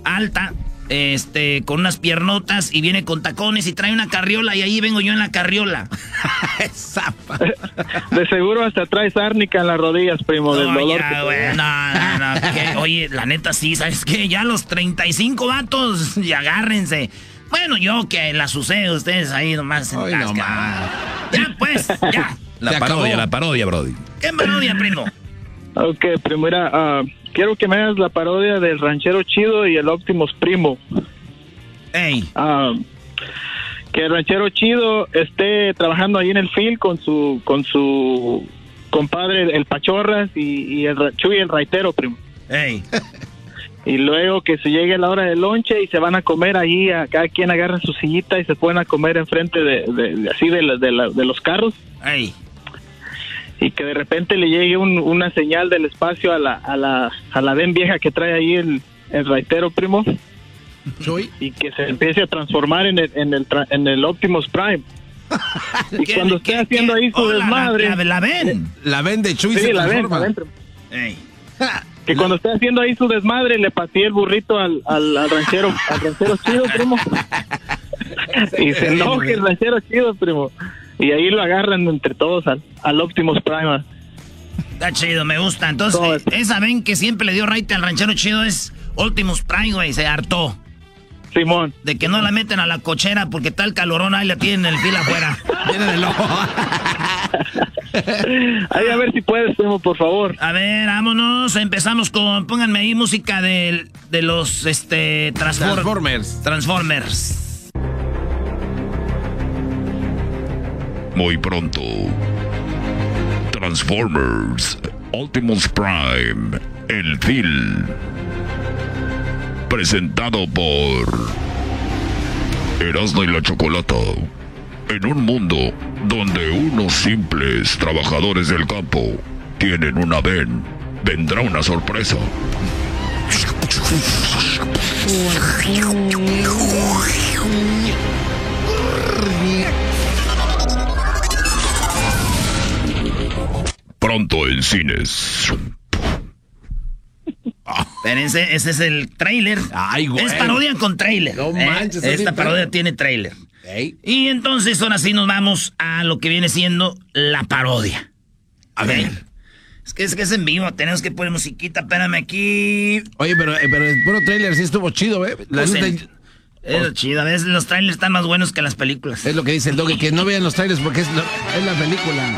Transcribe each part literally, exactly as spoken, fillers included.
alta, este, con unas piernotas y viene con tacones y trae una carriola y ahí vengo yo en la carriola. De seguro hasta traes árnica en las rodillas, primo, del no, dolor. Ya, que güey, no, no, no, ¿qué? Oye, la neta sí, ¿sabes qué? Ya los treinta y cinco vatos, y agárrense. Bueno, yo que la sucede, ustedes ahí nomás en Ay, tasca. no más. Ya, pues, ya. La parodia, la parodia, Brody. ¿Qué parodia, primo? Ok, primo, mira, uh, quiero que me hagas la parodia del Ranchero Chido y el Optimus Primo. Ey. Uh, que el Ranchero Chido esté trabajando ahí en el field con su con su compadre, el, el Pachorras, y, y el Chuy, el Raitero, primo. Ey. Y luego que se llegue la hora del lonche y se van a comer ahí, a cada quien agarra su sillita y se pueden a comer enfrente de, de, de así de, la, de, la, de los carros. Ey. Y que de repente le llegue un, una señal del espacio a la a la a la ven vieja que trae ahí el, el Raitero, primo. Chuy. Y que se empiece a transformar en el en el, tra- en el Optimus Prime. Y ¿Qué- cuando esté qué- haciendo qué? ahí su Oh, la- desmadre, La, la, la ven. La ven de Chuy sí, se la ven, transforma. la ven, primo. Ey. Que cuando esté haciendo ahí su desmadre le pateé el burrito al, al, al ranchero, al ranchero chido, primo. Y se enoje el ranchero chido, primo. Y ahí lo agarran entre todos al, al Optimus Prime. Está chido, me gusta. Entonces, Todo eh, eso. esa ven que siempre le dio raite al ranchero chido es Optimus Prime, güey. Se hartó. Simón. De que no la meten a la cochera porque está el calorón, ahí la tienen en el fila afuera. Viene del ojo. Ahí a ver si puedes, primo, por favor. A ver, vámonos. Empezamos con. Pónganme ahí música de, de los este Transfor- Transformers. Transformers. Muy pronto. Transformers Optimus Prime, el film. Presentado por Erasmo y la Chocolata. En un mundo donde unos simples trabajadores del campo tienen una ven, vendrá una sorpresa. Pronto en cines. Espérense, ese es el trailer. Ay, güey. Es parodia con trailer. No ¿eh? manches, Esta así, parodia pero- tiene trailer. Ey. Y entonces ahora sí nos vamos a lo que viene siendo la parodia. A ¿Ok? ver. Es que es que es en vivo, tenemos que poner musiquita, espérame aquí. Oye, pero, eh, pero el puro trailer sí estuvo chido, ¿eh? La Pues neta, el- Es chido, a veces los trailers están más buenos que las películas. es lo que dice el Doggy, que no vean los trailers porque es, lo- es la película.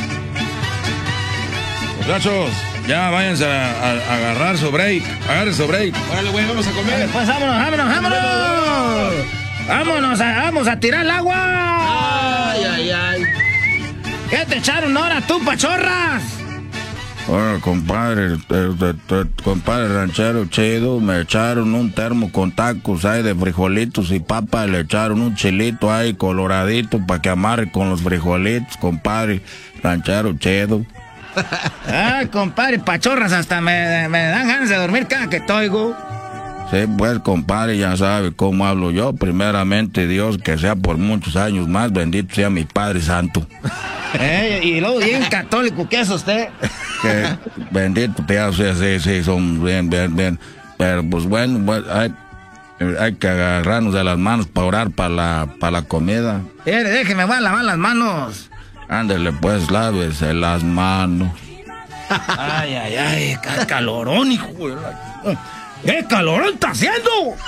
Muchachos, ya váyanse a, a- a agarrar su break. Agarren su break. Órale, güey, vamos a comer. Pues vámonos, vámonos, vámonos. Vámonos, a, vamos a tirar el agua. Ay, ay, ay. ¿Qué te echaron ahora tú, pachorras? Bueno, compadre, eh, eh, eh, compadre ranchero chido, me echaron un termo con tacos ahí de frijolitos y papa, le echaron un chilito ahí coloradito para que amarre con los frijolitos, compadre ranchero chido. Ay, compadre, pachorras, hasta me, me dan ganas de dormir cada que te oigo. Sí, pues, compadre, ya sabe cómo hablo yo. Primeramente, Dios, que sea por muchos años más, bendito sea mi Padre Santo. Eh, y luego bien católico, ¿qué es usted? Que bendito te sea, sí, sí, son bien, bien, bien. Pero, pues, bueno, pues, hay, hay que agarrarnos de las manos para orar para la, para la comida. Eh, déjeme, voy a lavar las manos. Ándele, pues, lávese las manos. Ay, ay, ay, qué calorón, hijo de la... ¿Qué calorón está haciendo?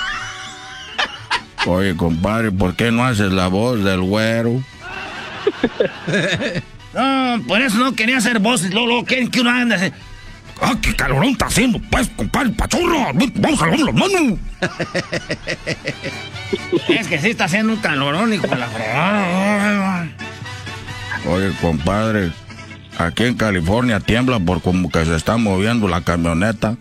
Oye, compadre, ¿por qué no haces la voz del güero? No, por eso no quería hacer voces, luego, luego quieren que uno ande así. ¡Ah, qué calorón está haciendo! Pues, compadre, pachorra, vamos a lavar las manos. Es que sí está haciendo un calorón, hijo de la fregada. Oye, compadre, aquí en California tiembla por como que se está moviendo la camioneta.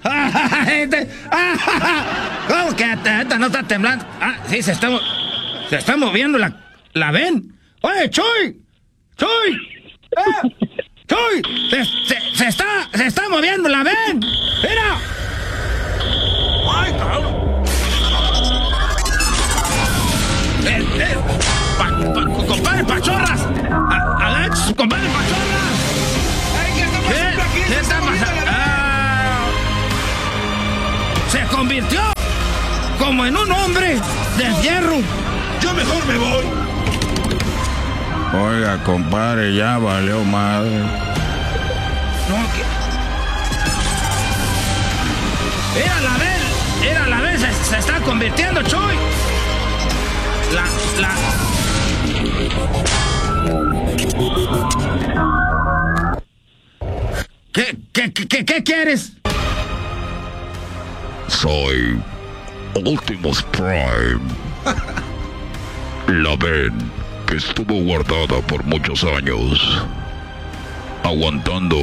¿Cómo que esta no está temblando? Ah, sí, se está, se está moviendo la, la ven. ¡Oye, Chuy! ¡Chuy! ¡Ah! ¡Chuy! Se, se, se está, se está moviendo la ven. ¡Mira! ¡Ay, cabrón! ¡Eh, eh! Pa, pa, ¡Compadre Pachorras! A, ¡Alex! ¡Compadre Pachorras! ¿Qué, ¿Qué está pasando? Ah, se convirtió como en un hombre de fierro. Yo mejor me voy. Oiga, compadre, ya valió madre. No, que... Era la vez, era la vez, se, se está convirtiendo, Chuy. La, la... ¿Qué, qué, qué, qué quieres? Soy Optimus Prime. La ven que estuvo guardada por muchos años, aguantando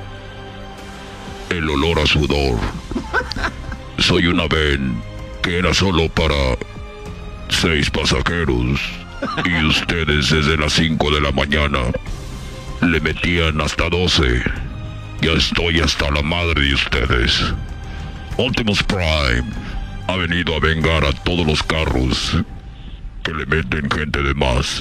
el olor a sudor. Soy una ven que era solo para seis pasajeros y ustedes desde las cinco de la mañana le metían hasta doce. Ya estoy hasta la madre de ustedes. Optimus Prime ha venido a vengar a todos los carros que le meten gente de más.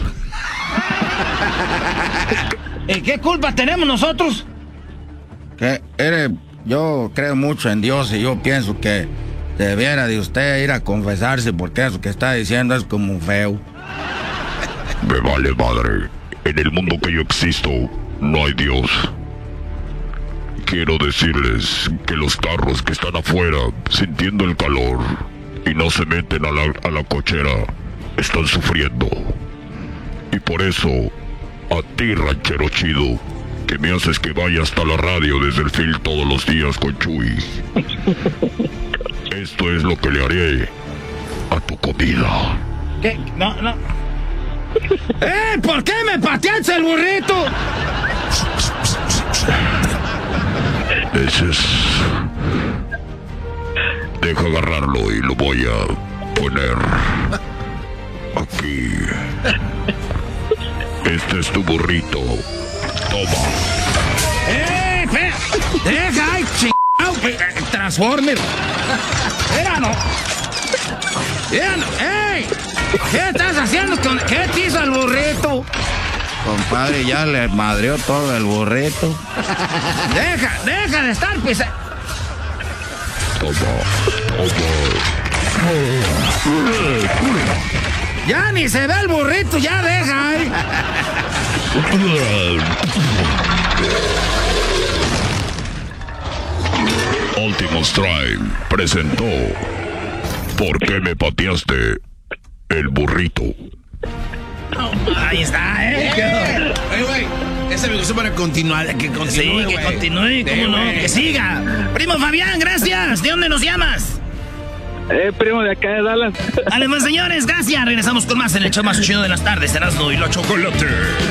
¿Y qué culpa tenemos nosotros? Que eres, yo creo mucho en Dios y yo pienso que debiera de usted ir a confesarse porque eso que está diciendo es como feo. Me vale madre. En el mundo que yo existo, no hay Dios. Quiero decirles que los carros que están afuera, sintiendo el calor y no se meten a la, a la cochera, están sufriendo. Y por eso, a ti, ranchero chido, que me haces que vaya hasta la radio desde el field todos los días con Chuy, esto es lo que le haré a tu comida. ¿Qué? No, no. ¡Eh! ¿Por qué me pateaste el burrito? Ese es... Deja agarrarlo y lo voy a poner aquí. Este es tu burrito. Toma. ¡Eh! Fe... ¡Deja! ¡Ay, chingado! ¡Transformer! ¡Era no! ¡Era no! ¡Ey! ¿Qué estás haciendo con... ¿Qué te hizo el burrito? Compadre, ya le madreó todo el burrito. Deja, deja de estar pisando. Toma. Toma. Ya ni se ve el burrito, ya deja. ¿Eh? Optimus Prime presentó ¿Por qué me pateaste el burrito? Ahí está, ¿eh? Oye, güey, ese me gustó para continuar. Que continúe, Sí, que güey. continúe, cómo Sí, no, güey. que siga. Primo Fabián, gracias. ¿De dónde nos llamas? Eh, primo de acá de Dallas. Además, señores, gracias. Regresamos con más en el show más chido de las tardes, Erasmo y la Chocolate.